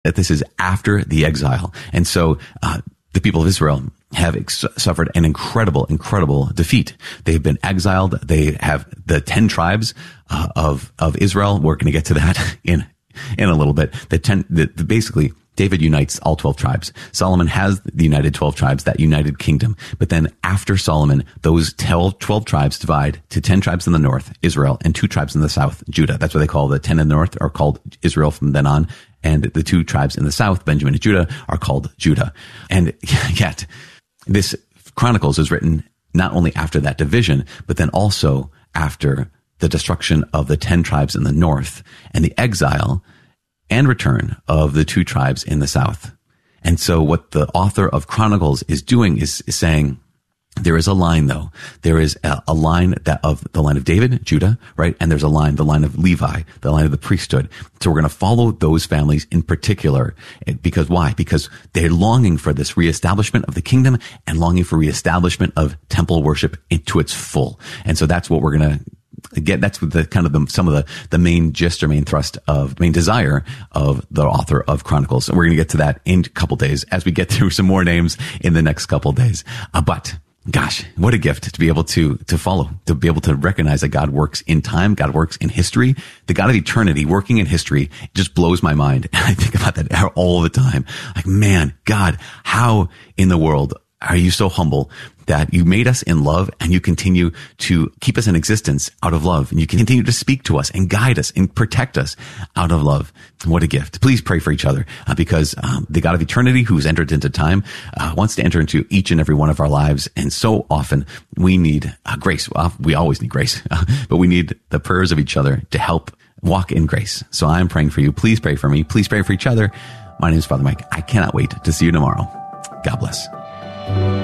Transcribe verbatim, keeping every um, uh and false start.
that this is after the exile. And so uh, the people of Israel have ex- suffered an incredible, incredible defeat. They've been exiled. They have the ten tribes uh, of of Israel. We're going to get to that in in a little bit. The ten, the, the, basically, David unites all twelve tribes. Solomon has the united twelve tribes, that united kingdom. But then after Solomon, those twelve, twelve tribes divide to ten tribes in the north, Israel, and two tribes in the south, Judah. That's what they call the ten in the north, are called Israel from then on. And the two tribes in the south, Benjamin and Judah, are called Judah. And yet, this Chronicles is written not only after that division, but then also after the destruction of the ten tribes in the north and the exile and return of the two tribes in the south. And so what the author of Chronicles is doing is, is saying, there is a line though. There is a, a line that of the line of David, Judah, right? And there's a line, the line of Levi, the line of the priesthood. So we're going to follow those families in particular. Because why? Because they're longing for this reestablishment of the kingdom and longing for reestablishment of temple worship into its full. And so that's what we're going to Again, that's the kind of the, some of the, the main gist or main thrust of, main desire of the author of Chronicles. And we're going to get to that in a couple days as we get through some more names in the next couple days. Uh, but gosh, what a gift to be able to, to follow, to be able to recognize that God works in time, God works in history, the God of eternity working in history just blows my mind. And I think about that all the time. Like, man, God, how in the world are you so humble that you made us in love and you continue to keep us in existence out of love, and you continue to speak to us and guide us and protect us out of love? What a gift. Please pray for each other uh, because um, the God of eternity who's entered into time uh, wants to enter into each and every one of our lives. And so often we need uh, grace. Well, we always need grace, uh, but we need the prayers of each other to help walk in grace. So I'm praying for you. Please pray for me. Please pray for each other. My name is Father Mike. I cannot wait to see you tomorrow. God bless.